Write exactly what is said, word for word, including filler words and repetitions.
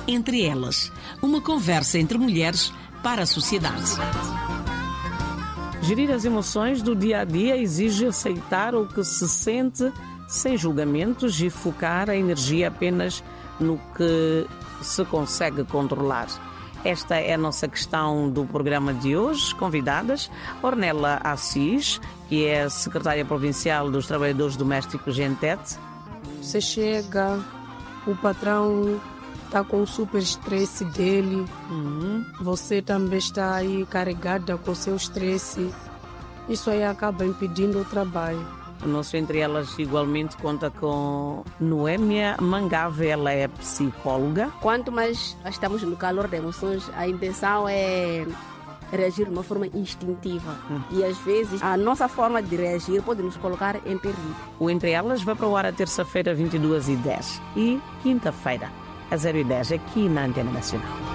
Entre Elas, uma conversa entre mulheres para a sociedade. Gerir as emoções do dia a dia exige aceitar o que se sente sem julgamentos e focar a energia apenas no que se consegue controlar. Esta é a nossa questão do programa de hoje. Convidadas, Ornella Assis, que é a secretária provincial dos Trabalhadores Domésticos em Tete. Você chega, o patrão está com o super estresse dele, uhum. Você também está aí carregada com o seu estresse. Isso aí acaba impedindo o trabalho. O nosso Entre Elas igualmente conta com Noémia Mangave, ela é psicóloga. Quanto mais estamos no calor das emoções, a intenção é reagir de uma forma instintiva. Hum. E às vezes a nossa forma de reagir pode nos colocar em perigo. O Entre Elas vai para o ar a terça-feira, vinte e duas e dez, e quinta-feira, a zero e dez, aqui na Antena Nacional.